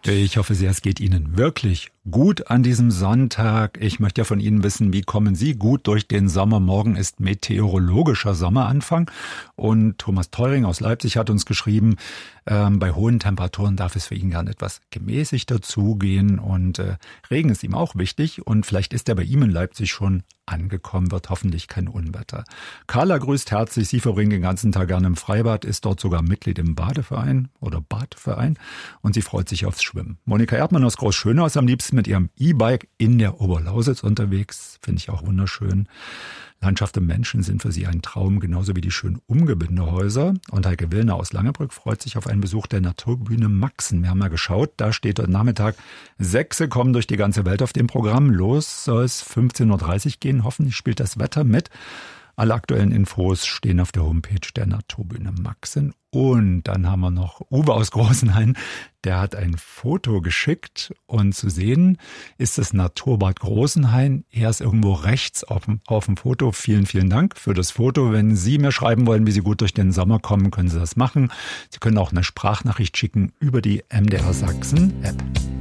Ich hoffe sehr, es geht Ihnen wirklich gut an diesem Sonntag. Ich möchte ja von Ihnen wissen, wie kommen Sie gut durch den Sommer? Morgen ist meteorologischer Sommeranfang und Thomas Teuring aus Leipzig hat uns geschrieben, bei hohen Temperaturen darf es für ihn gern etwas gemäßigter zugehen und Regen ist ihm auch wichtig und vielleicht ist er bei ihm in Leipzig schon angekommen, wird hoffentlich kein Unwetter. Carla grüßt herzlich, sie verbringt den ganzen Tag gerne im Freibad, ist dort sogar Mitglied im Badeverein oder Badverein und sie freut sich aufs Schwimmen. Monika Erdmann aus Großschönau ist am liebsten mit ihrem E-Bike in der Oberlausitz unterwegs, finde ich auch wunderschön. Landschaft und Menschen sind für sie ein Traum, genauso wie die schönen Umgebindehäuser. Und Heike Willner aus Langebrück freut sich auf einen Besuch der Naturbühne Maxen. Wir haben mal geschaut, da steht heute Nachmittag, Sechse kommen durch die ganze Welt auf dem Programm. Los soll es 15.30 Uhr gehen. Hoffentlich spielt das Wetter mit. Alle aktuellen Infos stehen auf der Homepage der Naturbühne Maxen. Und dann haben wir noch Uwe aus Großenhain, der hat ein Foto geschickt und zu sehen ist das Naturbad Großenhain. Er ist irgendwo rechts auf dem Foto. Vielen, vielen Dank für das Foto. Wenn Sie mir schreiben wollen, wie Sie gut durch den Sommer kommen, können Sie das machen. Sie können auch eine Sprachnachricht schicken über die MDR Sachsen App.